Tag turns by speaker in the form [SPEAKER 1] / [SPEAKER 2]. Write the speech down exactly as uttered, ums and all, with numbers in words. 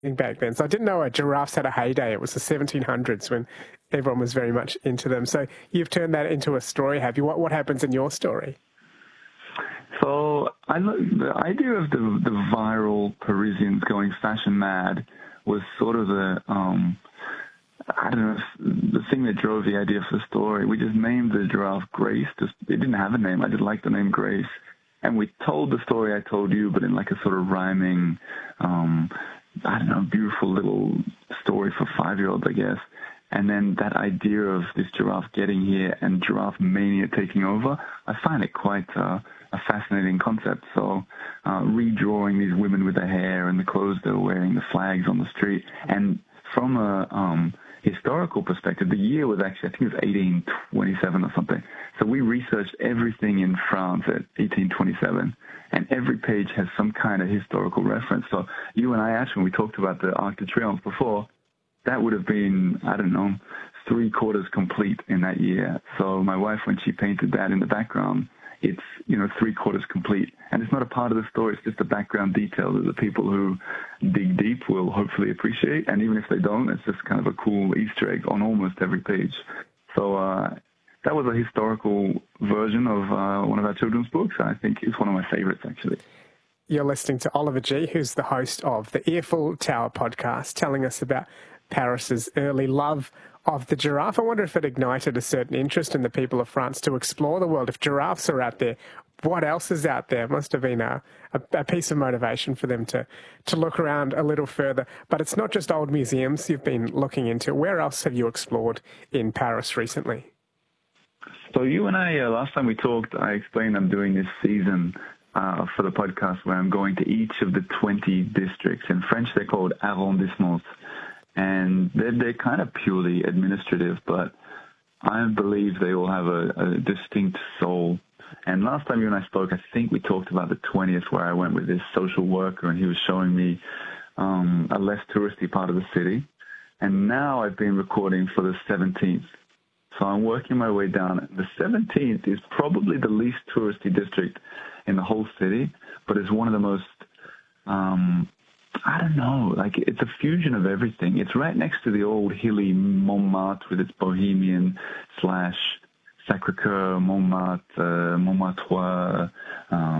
[SPEAKER 1] back then. So I didn't know a giraffes had a heyday. It was the seventeen hundreds when everyone was very much into them. So you've turned that into a story, have you? What what happens in your story?
[SPEAKER 2] So I the idea of the the viral Parisians going fashion mad was sort of the um, I don't know the thing that drove the idea for the story. We just named the giraffe Grace. Just it didn't have a name. I just liked the name Grace, and we told the story I told you, but in like a sort of rhyming, um, I don't know, beautiful little story for five-year-olds, I guess. And then that idea of this giraffe getting here and giraffe mania taking over, I find it quite uh, a fascinating concept. So uh, redrawing these women with the hair and the clothes they were wearing, the flags on the street. And from a um, historical perspective, the year was actually, I think it was eighteen twenty-seven or something. So we researched everything in France at eighteen twenty-seven. And every page has some kind of historical reference. So you and I, actually, when we talked about the Arc de Triomphe before, that would have been, I don't know, three quarters complete in that year. So my wife, when she painted that in the background, it's, you know, three quarters complete. And it's not a part of the story. It's just a background detail that the people who dig deep will hopefully appreciate. And even if they don't, it's just kind of a cool Easter egg on almost every page. So uh, that was a historical version of uh, one of our children's books. I think it's one of my favorites, actually.
[SPEAKER 1] You're listening to Oliver Gee, who's the host of the Eiffel Tower podcast, telling us about Paris's early love of the giraffe. I wonder if it ignited a certain interest in the people of France to explore the world. If giraffes are out there, what else is out there? It must have been a, a, a piece of motivation for them to, to look around a little further. But it's not just old museums you've been looking into. Where else have you explored in Paris recently?
[SPEAKER 2] So you and I, uh, last time we talked, I explained I'm doing this season uh, for the podcast where I'm going to each of the twenty districts. In French, they're called arrondissements. And they're, they're kind of purely administrative, but I believe they all have a, a distinct soul. And last time you and I spoke, I think we talked about the twentieth, where I went with this social worker, and he was showing me um, a less touristy part of the city. And now I've been recording for the seventeenth. So I'm working my way down. The seventeenth is probably the least touristy district in the whole city, but it's one of the most... Um, I don't know, like it's a fusion of everything. It's right next to the old hilly Montmartre with its bohemian slash Sacré-Cœur, Montmartre, uh, Montmartre, um,